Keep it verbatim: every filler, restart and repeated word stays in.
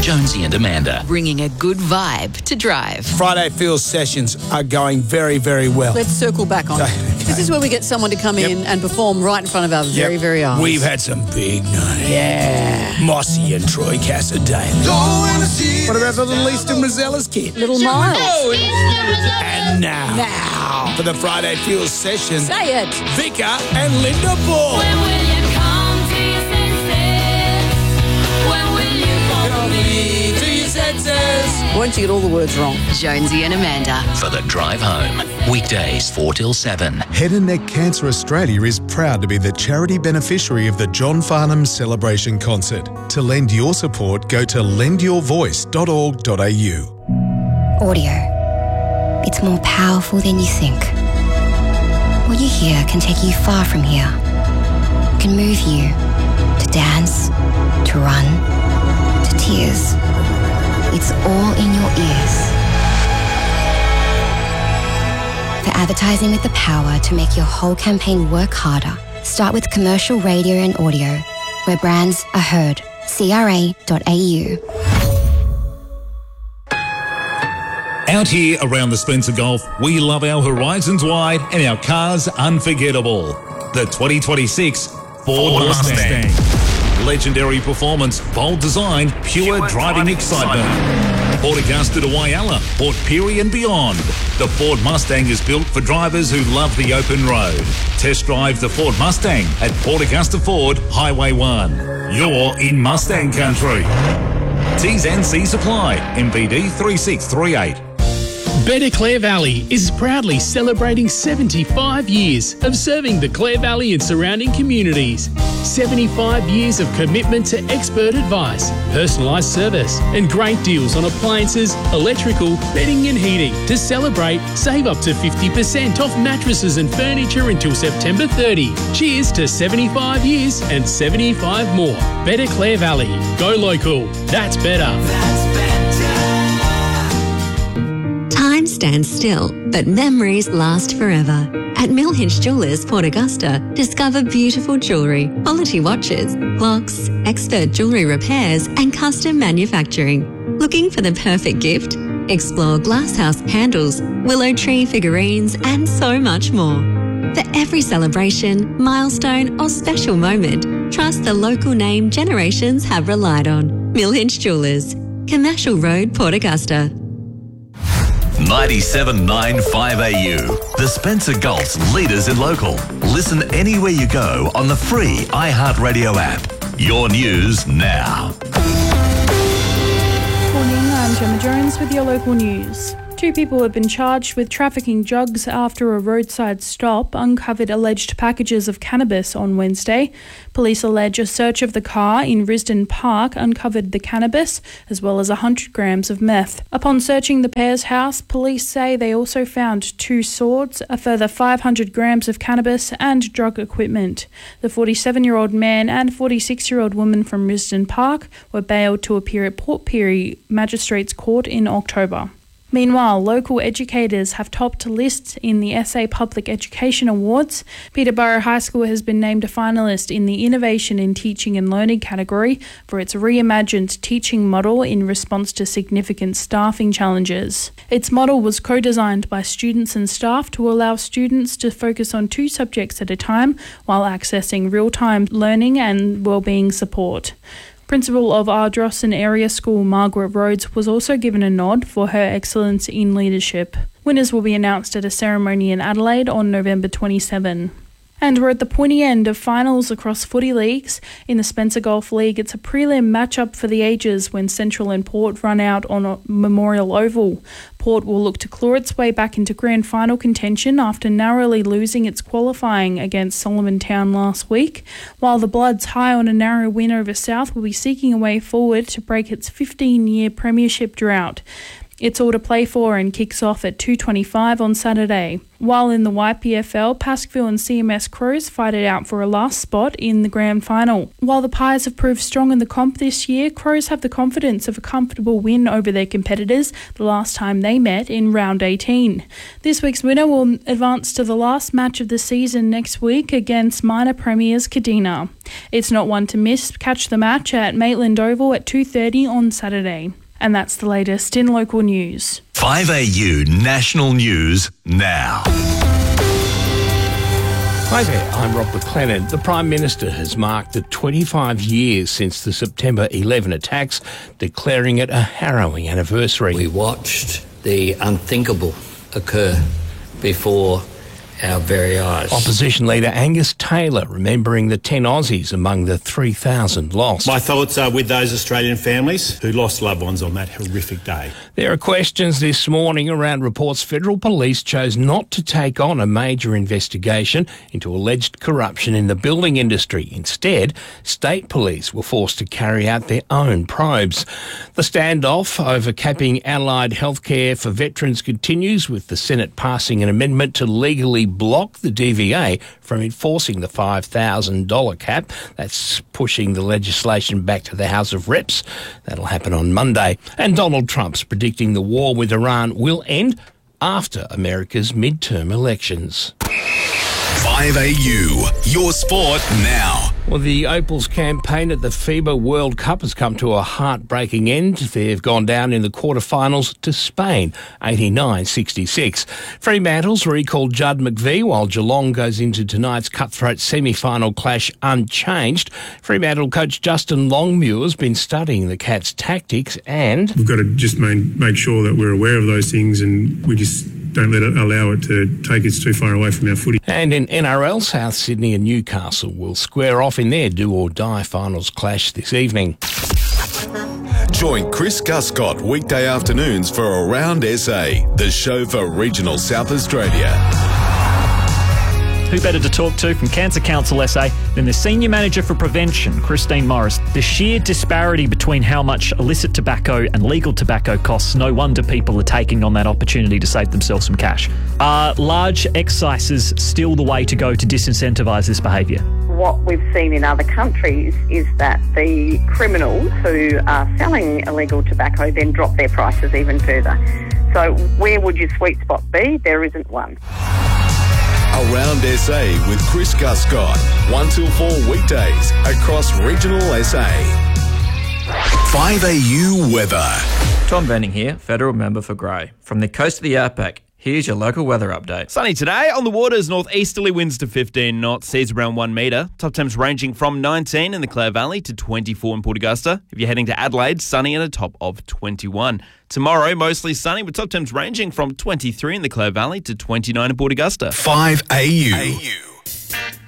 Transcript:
Jonesy and Amanda. Bringing a good vibe to drive. Friday Feels sessions are going very, very well. Let's circle back on. Okay. This is where we get someone to come Yep. in and perform right in front of our very, Yep. very eyes. We've had some big names. Yeah. Mossy and Troy Casadale. What about the little Easton Rosella's kid? Little Miles. And now, Now. for the Friday Feels session, Say it. Vika and Linda Ball. When will you come to your senses? When will you come to your senses? Won't you get all the words wrong? Jonesy and Amanda. For the drive home. Weekdays four till seven. Head and Neck Cancer Australia is proud to be the charity beneficiary of the John Farnham Celebration Concert. To lend your support, go to lend your voice dot org dot a u. Audio. It's more powerful than you think. What you hear can take you far from here. It can move you to dance, to run, to tears. It's all in your ears. For advertising with the power to make your whole campaign work harder, start with commercial radio and audio, where brands are heard. C R A dot A U. Out here around the Spencer Gulf, we love our horizons wide and our cars unforgettable. The twenty twenty-six Ford, Ford Mustang. Mustang. Legendary performance, bold design, pure, pure driving, driving excitement. excitement. Port Augusta to Whyalla, Port Pirie and beyond. The Ford Mustang is built for drivers who love the open road. Test drive the Ford Mustang at Port Augusta Ford, Highway one. You're in Mustang country. T's and C's apply. M V D three six three eight. Better Clare Valley is proudly celebrating seventy-five years of serving the Clare Valley and surrounding communities. seventy-five years of commitment to expert advice, personalised service and great deals on appliances, electrical, bedding and heating. To celebrate, save up to fifty percent off mattresses and furniture until September thirtieth. Cheers to seventy-five years and seventy-five more. Better Clare Valley. Go local. That's better. That's better. Time stands still, but memories last forever. At Millhinch Jewellers, Port Augusta, discover beautiful jewellery, quality watches, clocks, expert jewellery repairs and custom manufacturing. Looking for the perfect gift? Explore glasshouse handles, willow tree figurines and so much more. For every celebration, milestone or special moment, trust the local name generations have relied on. Millhinch Jewellers, Commercial Road, Port Augusta. ninety-seven point nine five A U, the Spencer Gulf's leaders in local. Listen anywhere you go on the free iHeartRadio app. Your news now. Morning, I'm Gemma Jones with your local news. Two people have been charged with trafficking drugs after a roadside stop uncovered alleged packages of cannabis on Wednesday. Police allege a search of the car in Risdon Park uncovered the cannabis as well as one hundred grams of meth. Upon searching the pair's house, police say they also found two swords, a further five hundred grams of cannabis and drug equipment. The forty-seven-year-old man and forty-six-year-old woman from Risdon Park were bailed to appear at Port Pirie Magistrates Court in October. Meanwhile, local educators have topped lists in the S A Public Education Awards. Peterborough High School has been named a finalist in the Innovation in Teaching and Learning category for its reimagined teaching model in response to significant staffing challenges. Its model was co-designed by students and staff to allow students to focus on two subjects at a time while accessing real-time learning and wellbeing support. Principal of Ardrossan Area School Margaret Rhodes was also given a nod for her excellence in leadership. Winners will be announced at a ceremony in Adelaide on November twenty-seventh. And we're at the pointy end of finals across footy leagues. In the Spencer Gulf League, it's a prelim matchup for the ages when Central and Port run out on Memorial Oval. Port will look to claw its way back into grand final contention after narrowly losing its qualifying against Solomon Town last week, while the Bloods, high on a narrow win over South, will be seeking a way forward to break its fifteen-year premiership drought. It's all to play for and kicks off at two twenty-five on Saturday. While in the Y P F L, Paskville and C M S Crows fight it out for a last spot in the grand final. While the Pies have proved strong in the comp this year, Crows have the confidence of a comfortable win over their competitors the last time they met in round eighteen. This week's winner will advance to the last match of the season next week against minor premiers Kadina. It's not one to miss. Catch the match at Maitland Oval at two thirty on Saturday. And that's the latest in local news. five A U National News now. Hi there, I'm Rob McLennan. The Prime Minister has marked the twenty-five years since the September eleventh attacks, declaring it a harrowing anniversary. We watched the unthinkable occur before our very eyes. Opposition leader Angus Taylor remembering the ten Aussies among the three thousand lost. My thoughts are with those Australian families who lost loved ones on that horrific day. There are questions this morning around reports federal police chose not to take on a major investigation into alleged corruption in the building industry. Instead, state police were forced to carry out their own probes. The standoff over capping allied healthcare for veterans continues, with the Senate passing an amendment to legally block the D V A from enforcing the five thousand dollars cap. That's pushing the legislation back to the House of Reps. That'll happen on Monday. And Donald Trump's predicting the war with Iran will end after America's midterm elections. five A U, your sport now. Well, the Opals campaign at the FIBA World Cup has come to a heartbreaking end. They've gone down in the quarterfinals to Spain, eighty-nine sixty-six. Fremantle's recalled Judd McVie, while Geelong goes into tonight's cutthroat semi-final clash unchanged. Fremantle coach Justin Longmuir's been studying the Cats' tactics, and we've got to just main, make sure that we're aware of those things, and we just don't let it allow it to take us too far away from our footy. And in N R L, South Sydney and Newcastle will square off in their do-or-die finals clash this evening. Join Chris Guscott weekday afternoons for Around S A, the show for regional South Australia. Who better to talk to from Cancer Council S A than the Senior Manager for Prevention, Christine Morris. The sheer disparity between how much illicit tobacco and legal tobacco costs, no wonder people are taking on that opportunity to save themselves some cash. Are large excises still the way to go to disincentivise this behaviour? What we've seen in other countries is that the criminals who are selling illegal tobacco then drop their prices even further. So where would your sweet spot be? There isn't one. Around S A with Chris Guscott, one till four weekdays across regional S A. five A U weather. Tom Venning here, Federal Member for Grey. From the coast of the outback, here's your local weather update. Sunny today. On the waters, northeasterly winds to fifteen knots, seas around one metre. Top temps ranging from nineteen in the Clare Valley to twenty-four in Port Augusta. If you're heading to Adelaide, sunny and a top of twenty-one. Tomorrow, mostly sunny with top temps ranging from twenty-three in the Clare Valley to twenty-nine in Port Augusta. five A U.